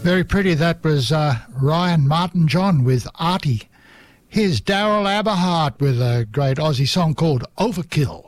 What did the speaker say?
Very pretty. That was Ryan Martin John with Artie. Here's Daryl Aberhart with a great Aussie song called Overkill.